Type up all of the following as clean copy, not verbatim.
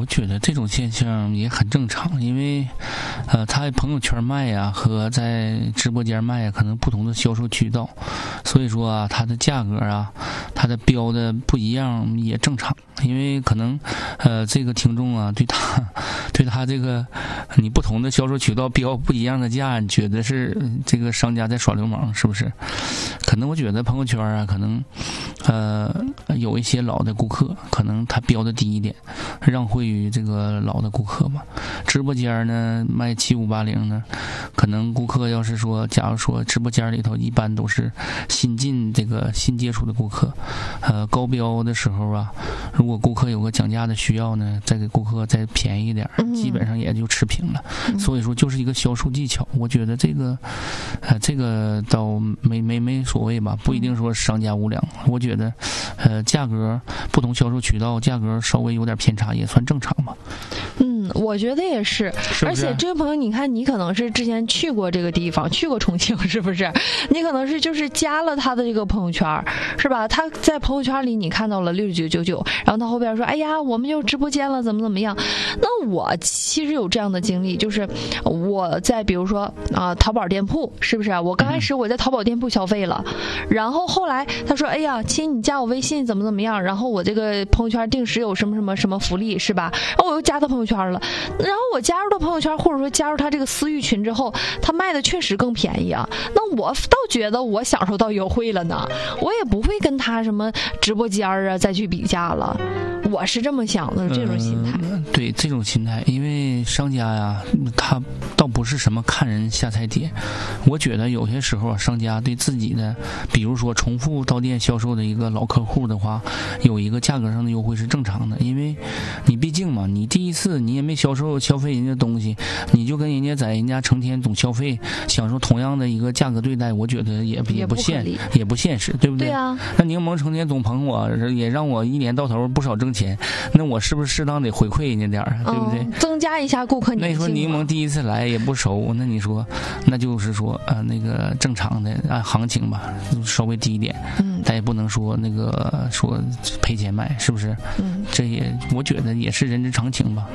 我觉得这种现象也很正常，因为他朋友圈卖呀和在直播间卖呀可能不同的销售渠道，所以说啊它的价格啊它的标的不一样也正常，因为可能这个听众啊对他这个你不同的销售渠道标不一样的价，你觉得是这个商家在耍流氓是不是？可能我觉得朋友圈啊可能有一些老的顾客，可能他标的低一点，让惠于这个老的顾客吧。直播间呢卖7580呢，可能顾客要是说，假如说直播间里头一般都是新接触的顾客，高标的时候啊，如果顾客有个讲价的需要呢，再给顾客再便宜一点，基本上也就持平了。所以说就是一个销售技巧，我觉得这个倒没所谓吧，不一定说商家无良。我觉得价格不同销售渠道价格稍微有点偏差也算正常吧。 我觉得也是，而且这位朋友，你看，你可能是之前去过这个地方，去过重庆，是不是？你可能是就是加了他的这个朋友圈，是吧？他在朋友圈里你看到了6999，然后他后边说，哎呀，我们有直播间了，怎么样？那我其实有这样的经历，就是我在比如说淘宝店铺，是不是？我刚开始我在淘宝店铺消费了，然后后来他说，哎呀，亲，你加我微信怎么样？然后我这个朋友圈定时有什么福利，是吧？然后我又加他朋友圈了。然后我加入到朋友圈，或者说加入他这个私域群之后，他卖的确实更便宜啊。那我倒觉得我享受到优惠了呢，我也不会跟他什么直播间啊再去比价了。我是这么想的，这种心态。 对，这种心态，因为商家呀，他倒不是什么看人下菜碟。我觉得有些时候商家对自己的，比如说重复到店销售的一个老客户的话，有一个价格上的优惠是正常的，因为你毕竟嘛，你第一次你也没消费人家东西，你就跟人家在人家成天总消费，享受同样的一个价格对待，我觉得也不现实，对不对？ 对啊。 那柠檬成天总捧我，也让我一年到头不少挣钱，那我是不是适当得回馈人家点儿，对不对？ 增加一下顾客粘性。 那你说柠檬第一次来也不熟，那你说，那就是说那个正常的按行情吧，稍微低一点，但也不能说说赔钱卖，是不是？这也我觉得也是人之常情吧。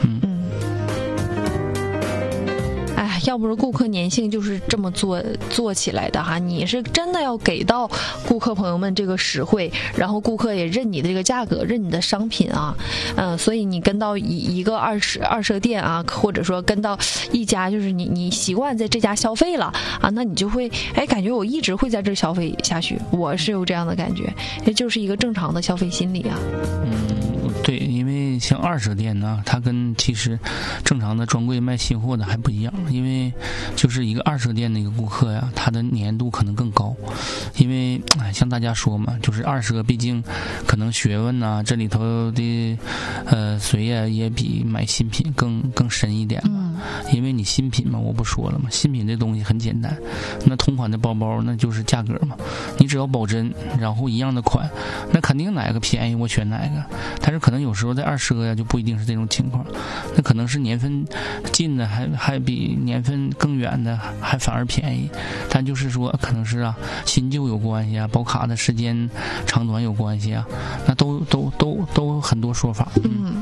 要不是顾客粘性就是这么做起来的哈，你是真的要给到顾客朋友们这个实惠，然后顾客也认你的这个价格，认你的商品啊，所以你跟到一个二手店啊，或者说跟到一家，就是你习惯在这家消费了啊，那你就会感觉我一直会在这消费下去，我是有这样的感觉，也就是一个正常的消费心理啊。 对，因为像二手店呢，它跟其实正常的专柜卖新货的还不一样，因为就是一个二手店的一个顾客呀，他的粘度可能更高，因为像大家说嘛，就是二手毕竟可能学问呐，这里头的水也比买新品更深一点嘛。因为你新品嘛，我不说了嘛，新品这东西很简单，那同款的包包那就是价格嘛，你只要保真，然后一样的款，那肯定哪个便宜我选哪个。但是可能有时候在二手呀就不一定是这种情况，那可能是年份近的还比年份更远的还反而便宜，但就是说可能是新旧有关系啊，保卡的时间长短有关系啊，那都很多说法。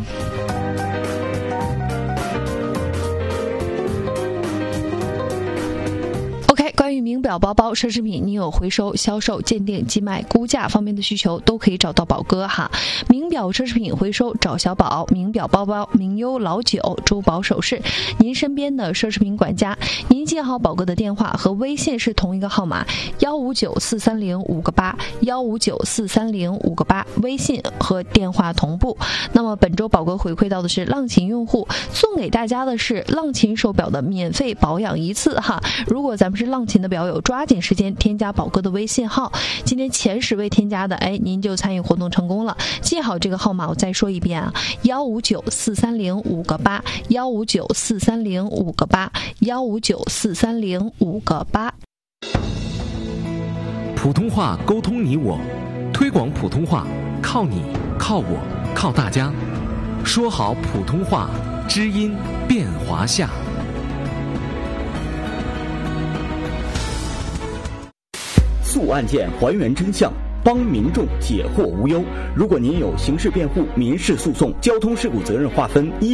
关于名表、包包、奢侈品，你有回收、销售、鉴定、寄卖、估价方面的需求，都可以找到宝哥哈。名表、奢侈品回收找小宝，名表、包包、名优、老九、珠宝首饰，您身边的奢侈品管家。您记好宝哥的电话和微信是同一个号码，1594305个8，1594305个8，微信和电话同步。那么本周宝哥回馈到的是浪琴用户，送给大家的是浪琴手表的免费保养一次哈。如果咱们是浪琴的表友，抓紧时间添加宝哥的微信号，今天前10位添加的，您就参与活动成功了。记好这个号码，我再说一遍啊，1594305个8，1594305个8，1594305个8。 普通话沟通你我，推广普通话靠你靠我靠大家，说好普通话，知音变华夏。 诉案件，还原真相，帮民众解惑无忧。如果您有刑事辩护、民事诉讼、交通事故责任划分